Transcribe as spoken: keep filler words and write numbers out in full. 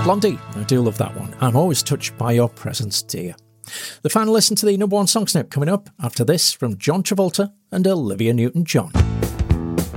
Blondie, I do love that one. I'm always touched by your presence, dear. The final listen to the number one song snip coming up after this from John Travolta and Olivia Newton-John.